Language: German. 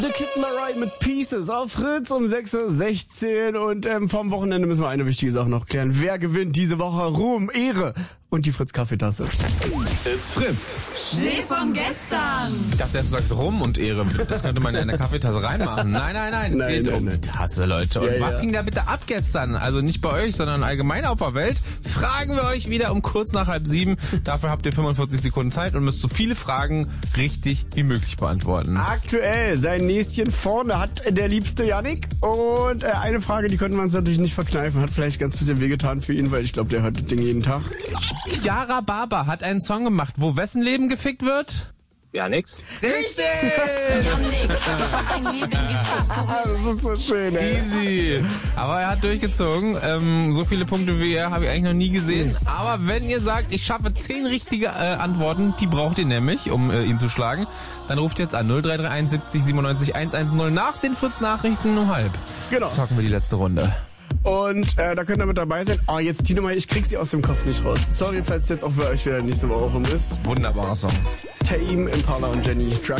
The Kid Laroi mit Pieces auf Fritz um 6:16 Uhr und vom Wochenende müssen wir eine wichtige Sache noch klären. Wer gewinnt diese Woche Ruhm, Ehre und die Fritz-Kaffeetasse? It's Fritz. Schnee von gestern. Ich dachte, du sagst Ruhm und Ehre. Das könnte man in eine Kaffeetasse reinmachen. Nein. Es geht um die Tasse, Leute. Und was ging da bitte ab gestern? Also nicht bei euch, sondern allgemein auf der Welt. Fragen wir euch wieder um kurz nach 6:30. Dafür habt ihr 45 Sekunden Zeit und müsst so viele Fragen richtig wie möglich beantworten. Aktuell sein Näschen vorne hat der liebste Yannick. Und eine Frage, die konnten wir uns natürlich nicht verkneifen. Hat vielleicht ganz bisschen wehgetan für ihn, weil ich glaube, der hört das Ding jeden Tag. Chiara Barber hat einen Song gemacht, wo wessen Leben gefickt wird? Ja, nix. Richtig! Das ist so schön, ey. Easy. Aber er hat durchgezogen. So viele Punkte wie er habe ich eigentlich noch nie gesehen. Aber wenn ihr sagt, ich schaffe 10 richtige Antworten, die braucht ihr nämlich, um ihn zu schlagen, dann ruft jetzt an 0331 70 97 110 nach den Fritz-Nachrichten um 12:30. Genau. Zocken wir die letzte Runde. Und da könnt ihr mit dabei sein. Oh, jetzt die Nummer, ich krieg sie aus dem Kopf nicht raus. Sorry, falls jetzt auch für euch wieder nächste Woche rum ist. Wunderbarer Song. Tame Impala und Jenny Truck.